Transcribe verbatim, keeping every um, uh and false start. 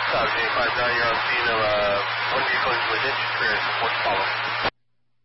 South eight five nine, you're on scene of uh, one vehicle into a ditch, experience, what's follow?